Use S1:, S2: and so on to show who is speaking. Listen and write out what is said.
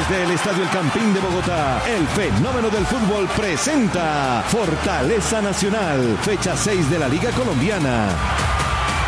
S1: Desde el Estadio El Campín de Bogotá, el fenómeno del fútbol presenta Fortaleza Nacional, fecha 6 de la Liga Colombiana.